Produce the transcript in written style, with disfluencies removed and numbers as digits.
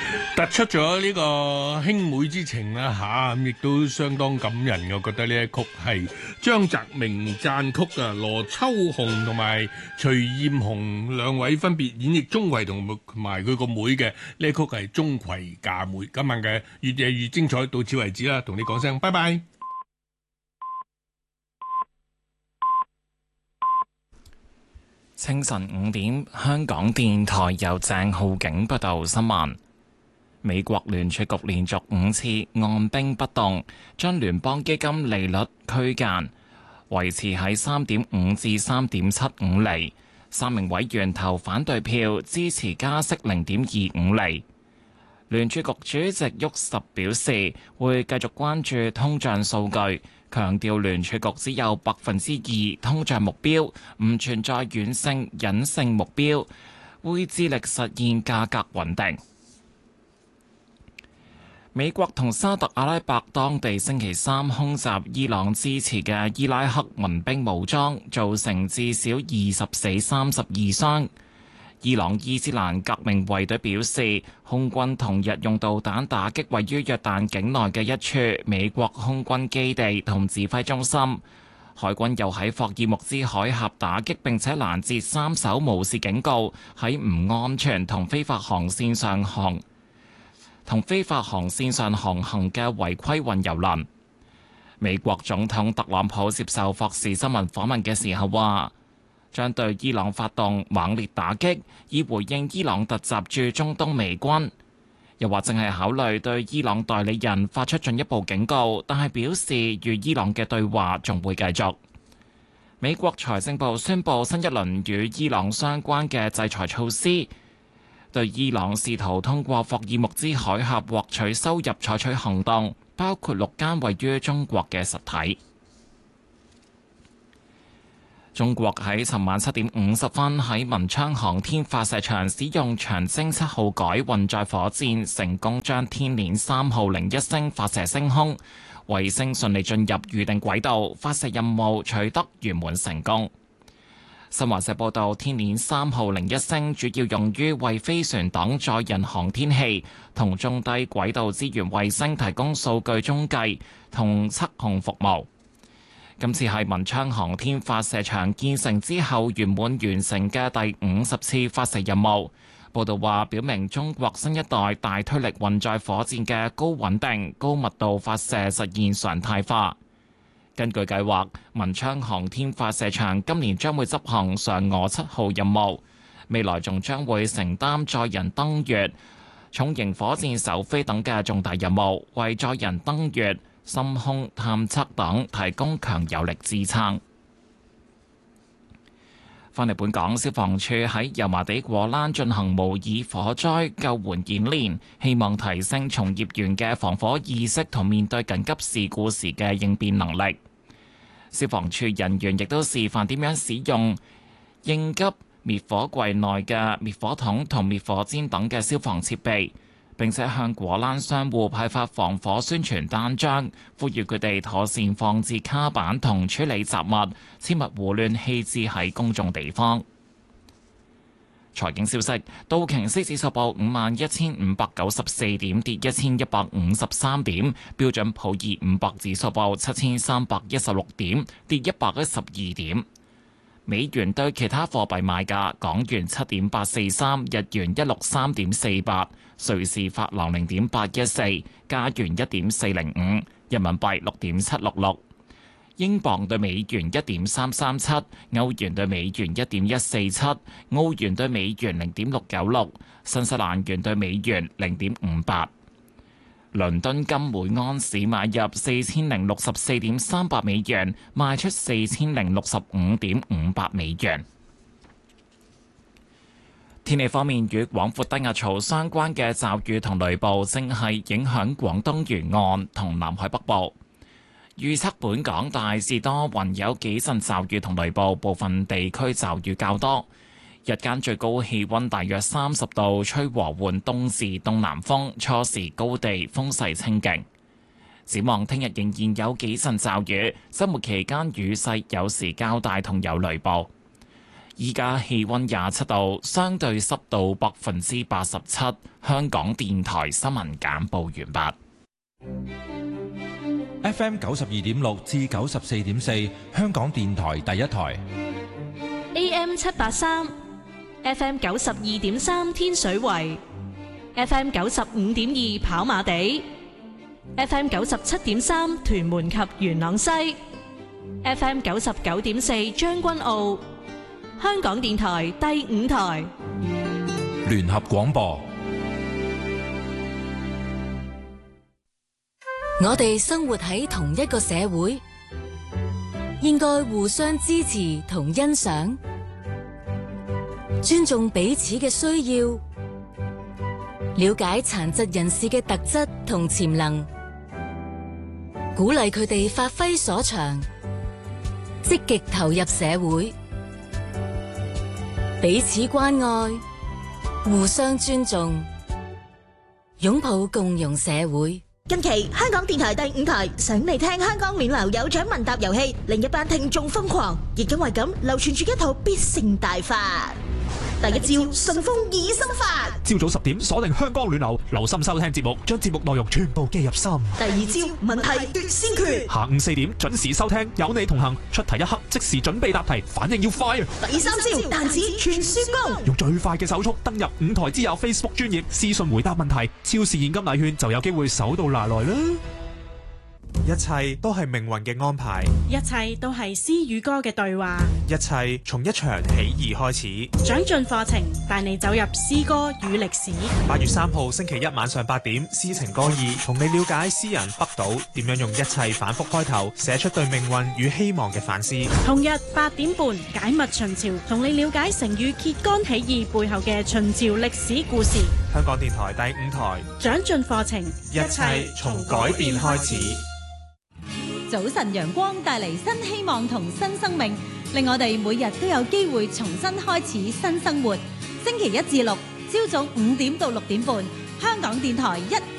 突出咗呢個兄妹之情啦吓，咁亦都相當感人。我覺得呢一曲係張澤明撰曲啊，羅秋紅同埋徐艷紅兩位分別演繹鍾馗同埋佢個妹嘅呢一曲係鍾馗嫁妹。今晚嘅越夜越精彩，到此為止啦，同你講聲拜拜。 清晨5點，香港電台由鄭浩景報道新聞。美國聯儲局連續5次按兵不動，將聯邦基金利率區間維持喺3.5至3.75厘。3名委員投反對票，支持加息0.25厘。聯儲局主席沃什表示，會繼續關注通脹數據，強調聯儲局只有2%通脹目標，唔存在軟性隱性目標，會致力實現價格穩定。美國同沙特阿拉伯當地星期三空襲伊朗支持嘅伊拉克民兵武裝，造成至少20死32傷。伊朗伊斯蘭革命衛隊表示，空軍同日用導彈打擊位於約旦境內嘅一處美國空軍基地同指揮中心。海軍又喺霍爾木茲海峽打擊並且攔截3艘無視警告喺唔安全同非法航線上航行嘅違規運油輪。美國總統特朗普接受霍士新聞訪問嘅時候話，將對伊朗發動猛烈打擊，以回應伊朗突襲駐中東美軍。又話正係考慮對伊朗代理人發出進一步警告，但係表示與伊朗嘅對話仲會繼續。美國財政部宣布新一輪與伊朗相關嘅制裁措施，對伊朗試圖通過霍爾木茲海峽獲取收入採取行動，包括6間位於中國嘅實體。中國喺尋晚7點50分喺文昌航天發射場使用長征7號改運載火箭，成功將天鏈3號01星發射升空，衛星順利進入預定軌道，發射任務取得圓滿成功。新華社報道，天鏈3號01星主要用於為飛船等載人航天器同中低軌道資源衛星提供數據中繼同測控服務。今次係文昌航天發射場建成之後圓滿完成嘅第50次發射任務。報道話，表明中國新一代大推力運載火箭嘅高穩定、高密度發射實現常態化。根據計劃，文昌航天發射場今年將會執行嫦娥7號任務，未來仲將會承擔載人登月、重型火箭首飛等嘅重大任務，為載人登月、深空探測等提供強有力支撐。返嚟本港，消防處喺油麻地果欄進行模擬火災救援演練，希望提升從業員嘅防火意識同面對緊急事故時嘅應變能力。消防處人員亦都示範點樣使用應急滅火櫃內嘅滅火筒同滅火氈等嘅消防設備，並且向果欄商戶派發防火宣傳單張，呼籲佢哋妥善放置卡板同處理雜物，切勿胡亂棄置喺公眾地方。財經消息，道瓊斯指數報51,594點，跌1,153點；標準普爾500指數報7,316點，跌112點。美元對其他貨幣賣價：港元7.843，日元163.48，瑞士法郎0.814，加元1.405，人民幣6.766。英鎊對美元1.337，歐元對美元1.147，澳元對美元0.696，新西蘭元對美元0.58。倫敦金每安士買入4064.38美元，賣出4065.58美元。天氣方面，與廣闊低壓槽相關嘅驟雨同雷暴正係影響廣東沿岸同南海北部。預測本港大致多雲，有幾陣驟雨同雷暴，部分地區驟雨較多。日間最高氣溫大約30度，吹和緩東至東南風，初時高地風勢清勁。展望聽日仍然有幾陣驟雨，周末期間雨勢有時較大同有雷暴。 依家氣溫27度，相對濕度87%。香港電台新聞簡報完畢。FM 92.6至94.4，香港電台第一台。 AM 783 ，FM 92.3天水圍，FM 95.2跑馬地，FM 97.3屯門及元朗西，FM 99.4將軍澳。香港電台第5台聯合廣播。 我哋生活喺同一個社會，應該互相支持同欣賞，尊重彼此嘅需要，了解殘疾人士嘅特質同潛能，鼓勵佢哋發揮所長，積極投入社會，彼此關愛，互相尊重，擁抱共融社會。 近期香港電台第5台想嚟聽香港暖流有獎問答遊戲，另一班聽眾瘋狂，亦因為咁流傳住一套必勝大法。第一招順風耳心法， 朝早10點鎖定香港暖流，留心收聽節目，將節目內容全部記入心。 第二招問題奪先決， 下午4點準時收聽，有你同行，出題一刻即時準備答題，反應要快啊！ 第三招彈指全輸攻， 用最快嘅手速登入5台之友 Facebook 專頁私信回答問題，超市現金禮券就有機會手到拿來啦！ 一切都係命運嘅安排， 一切都係詩與歌嘅對話， 一切從一場起義開始。 長進課程帶你走入詩歌與歷史。 8月3號星期一晚上8點，詩情歌意，同你了解詩人北島點樣用一切反覆開頭，寫出對命運與希望嘅反思。 同日8點半，解密秦朝，同你了解成語揭竿起義背後嘅秦朝歷史故事。 香港電台第5台， 長進課程， 一切從改變開始。 早晨陽光帶嚟新希望同新生命，令我哋每日都有機會重新開始新生活。星期1至6，朝早5點到6點半，香港電台1